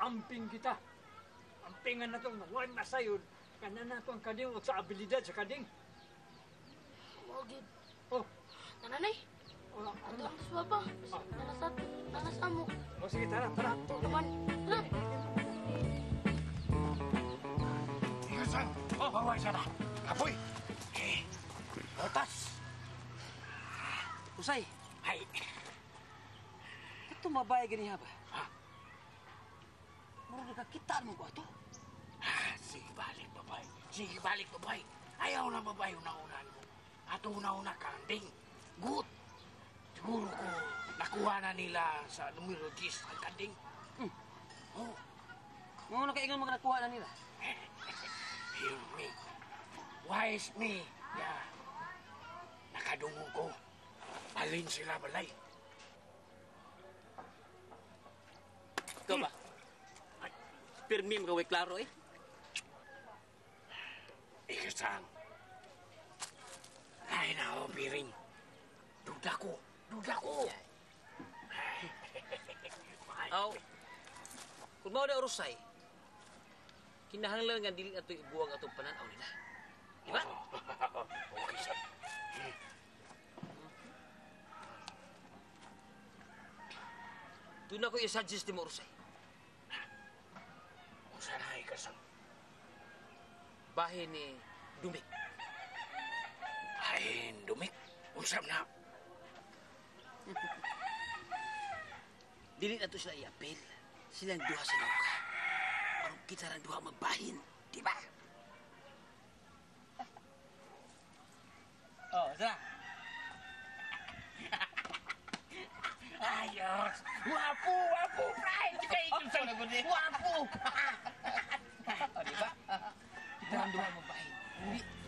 amping kita. Ampingan na itong naway masayod. Kana na ito ang kading o sa abilidad sa kading. Wagid. Oh. Nanay. Ano Ang papa. Nanas amo. O sige, tara. Ito naman. Tara. Tigasan! Baway sana! Apoy! Otas! Usay, Ay! ito mabay gani ba? Ha? Muro nagkakitaan mo ba ito? Sige balik, babay. Sige balik, babay. Ayaw na, babay, una-unan mo. At una-una kanding. Good. Siguro ko nakuha na nila sa numerologist ang kanding. Oh. Mga nakaingon mga nakuha na nila. Hear me. Wise me. Yeah. Nakadungo ko. Alin sila balay. Ikaw ba? Pirmi mo kaway klaro eh. Ikasang. Ay na, piring. Duda ko. Aw, kung mao na urusay, kinahanglan nga dili ato ibuwag atong pananaw nila. Di ba? Okay, sir. Doon ako i-suggest mo urusay. Kung saan ay kasang. Bahin ni Dumik. Ay, dumik. Usap na. Dili ato sila i-apel. Silang duha sa nauka. Parang kita lang duha magbahin. Di ba? Oh, sana. Ayos! Wapo, Fry! Kaya ikon sa wapo! O, di ba? Kita lang duha magbahin. Hindi